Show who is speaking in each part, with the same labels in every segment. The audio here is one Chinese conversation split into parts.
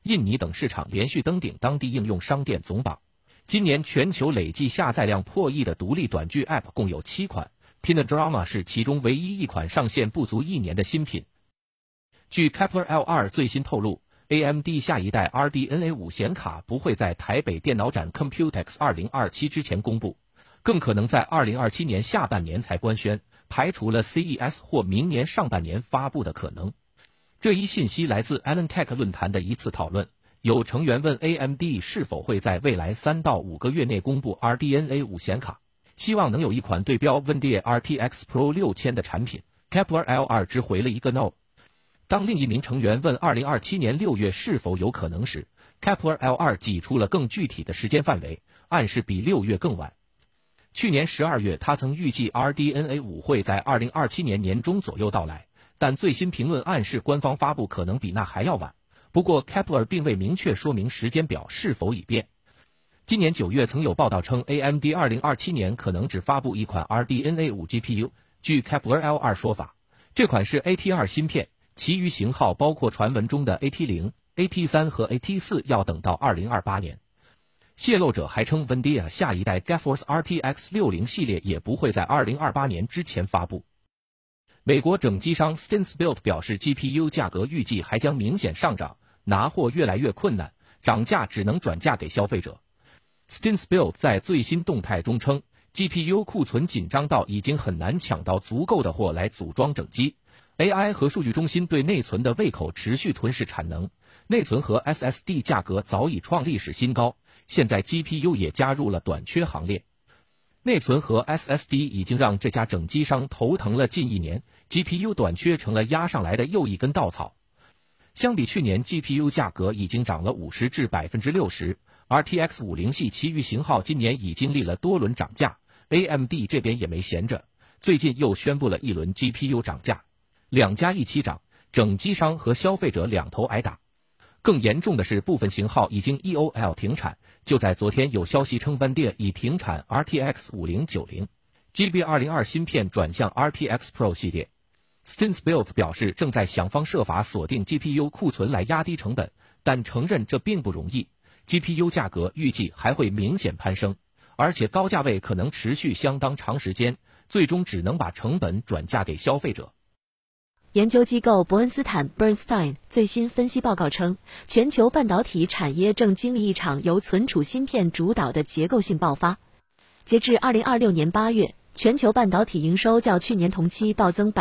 Speaker 1: 印尼等市场连续登顶当地应用商店总榜。今年全球累计下载量破亿的独立短剧 App 共有7款 ，Pinodrama 是其中唯一一款上线不足1年的新品。据 Kepler L2 最新透露 ，AMD 下一代 RDNA 5显卡不会在台北电脑展 Computex 2027之前公布，更可能在2027年下半年才官宣，排除了 CES 或明年上半年发布的可能。这一信息来自 AnandTech 论坛的一次讨论，有成员问 AMD 是否会在未来3到5个月内公布 RDNA 5显卡，希望能有一款对标 NVIDIA RTX Pro 6000的产品。Kepler L2 只回了一个 No。当另一名成员问2027年6月是否有可能时， Kepler L2 挤出了更具体的时间范围，暗示比6月更晚。去年12月他曾预计 RDNA 5会在2027年年中左右到来，但最新评论暗示官方发布可能比那还要晚。不过 Kepler 并未明确说明时间表是否已变。今年9月曾有报道称 AMD 2027年可能只发布一款 RDNA 5 GPU， 据 Kepler L2 说法，这款是 AT2 芯片，其余型号包括传闻中的 AT0、AT3 和 AT4 要等到2028年。泄露者还称 NVIDIA 下一代 GeForce RTX 60系列也不会在2028年之前发布。美国整机商 StensBuilt 表示 GPU 价格预计还将明显上涨，拿货越来越困难，涨价只能转嫁给消费者。StensBuilt 在最新动态中称 GPU 库存紧张到已经很难抢到足够的货来组装整机， AI 和数据中心对内存的胃口持续吞噬产能，内存和 SSD 价格早已创历史新高，现在 GPU 也加入了短缺行列。内存和 SSD 已经让这家整机商头疼了近1年， GPU 短缺成了压上来的又一根稻草。相比去年 GPU 价格已经涨了50%至 60%， RTX 50系其余型号今年已经历了多轮涨价， AMD 这边也没闲着，最近又宣布了一轮 GPU 涨价，两家一起涨，整机商和消费者两头挨打。更严重的是，部分型号已经 EOL 停产，就在昨天有消息称 NVIDIA 已停产 RTX 5090 GB202 芯片转向 RTX Pro 系列。StensBuilt 表示正在想方设法锁定 GPU 库存来压低成本，但承认这并不容易。GPU 价格预计还会明显攀升，而且高价位可能持续相当长时间，最终只能把成本转嫁给消费者。
Speaker 2: 研究机构伯恩斯坦 Bernstein 最新分析报告称，全球半导体产业正经历一场由存储芯片主导的结构性爆发。截至2026年8月，全球半导体营收较去年同期暴增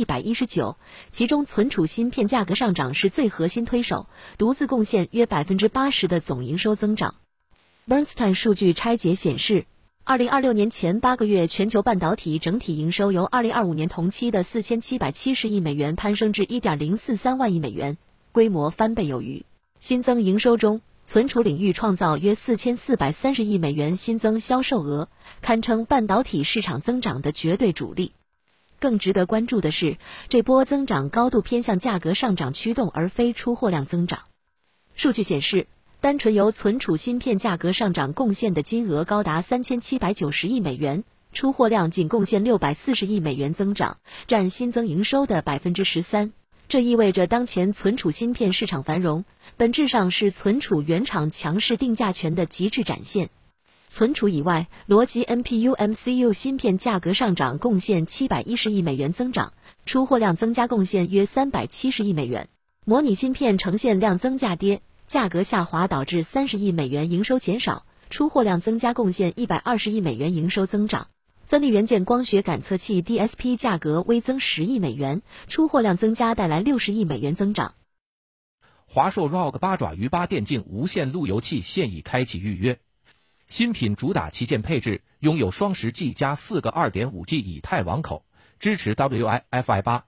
Speaker 2: 119%， 其中存储芯片价格上涨是最核心推手，独自贡献约 80% 的总营收增长。Bernstein 数据拆解显示，2026年前8个月，全球半导体整体营收由2025年同期的4770亿美元攀升至 1.043 万亿美元，规模翻倍有余。新增营收中，存储领域创造约4430亿美元新增销售额，堪称半导体市场增长的绝对主力。更值得关注的是，这波增长高度偏向价格上涨驱动，而非出货量增长。数据显示，单纯由存储芯片价格上涨贡献的金额高达3790亿美元，出货量仅贡献640亿美元增长，占新增营收的 13%。这意味着当前存储芯片市场繁荣，本质上是存储原厂强势定价权的极致展现。存储以外，逻辑 NPU、MCU 芯片价格上涨贡献710亿美元增长，出货量增加贡献约370亿美元。模拟芯片呈现量增价跌，价格下滑导致30亿美元营收减少，出货量增加贡献120亿美元营收增长。分立元件光学感测器 DSP 价格微增10亿美元，出货量增加带来60亿美元增长。
Speaker 1: 华硕 ROG 八爪鱼8电竞无线路由器现已开启预約。新品主打旗舰配置，拥有双10 G 加4个 2.5G 以太网口，支持 WiFi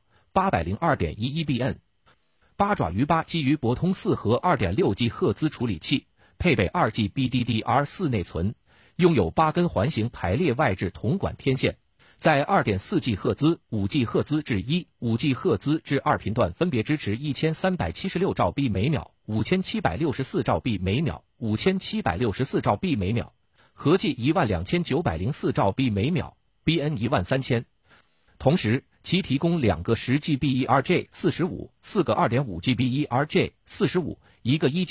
Speaker 1: 8，802.11bn。八爪鱼8基于博通4核 2.6G 赫兹处理器，配备 2G BDDR4 内存，拥有8根环形排列外置铜管天线，在 2.4G 赫兹、5G 赫兹至1、5G 赫兹至2频段分别支持1376兆 B 每秒、5764兆 B 每秒、5764兆 B 每秒，合计12904兆 B 每秒 ，BN 13000。同时，其提供2个10GB ERJ45、4个2.5GB ERJ45、1个1